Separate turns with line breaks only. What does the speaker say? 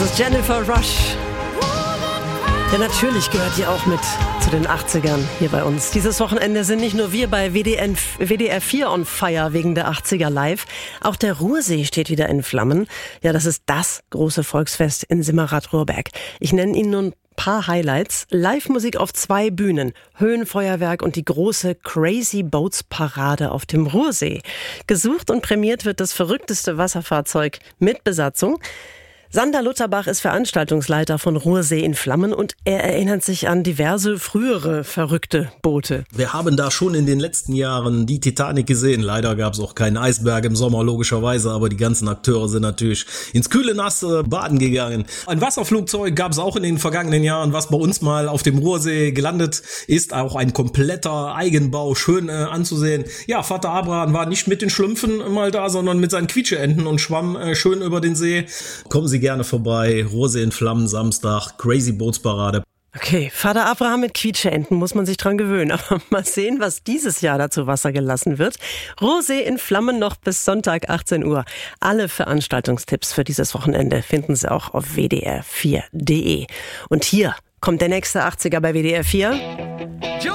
ist Jennifer Rush. Ja, natürlich gehört ihr auch mit zu den 80ern hier bei uns. Dieses Wochenende sind nicht nur wir bei WDR 4 on fire wegen der 80er live. Auch der Ruhrsee steht wieder in Flammen. Ja, das ist das große Volksfest in Simmerath-Ruhrberg. Ich nenne Ihnen nun paar Highlights. Live-Musik auf 2 Bühnen, Höhenfeuerwerk und die große Crazy Boats Parade auf dem Ruhrsee. Gesucht und prämiert wird das verrückteste Wasserfahrzeug mit Besatzung. Sander Lutterbach ist Veranstaltungsleiter von Ruhrsee in Flammen und er erinnert sich an diverse frühere verrückte Boote.
Wir haben da schon in den letzten Jahren die Titanic gesehen. Leider gab es auch keinen Eisberg im Sommer, logischerweise, aber die ganzen Akteure sind natürlich ins kühle, nasse baden gegangen. Ein Wasserflugzeug gab es auch in den vergangenen Jahren, was bei uns mal auf dem Ruhrsee gelandet ist. Auch ein kompletter Eigenbau, schön anzusehen. Ja, Vater Abraham war nicht mit den Schlümpfen mal da, sondern mit seinen Quietscheenten und schwamm schön über den See. Kommen Sie gerne vorbei, Ruhrsee in Flammen, Samstag, Crazy Boats Parade.
Okay, Vater Abraham mit Quietscheenten, muss man sich dran gewöhnen. Aber mal sehen, was dieses Jahr da zu Wasser gelassen wird. Ruhrsee in Flammen noch bis Sonntag 18 Uhr. Alle Veranstaltungstipps für dieses Wochenende finden Sie auch auf wdr4.de. Und hier kommt der nächste 80er bei WDR 4.